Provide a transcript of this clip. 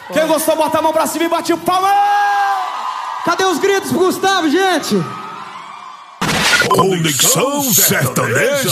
Quem gostou, bota a mão pra cima e bate o palma. Cadê os gritos pro Gustavo, gente? Conexão Sertaneja.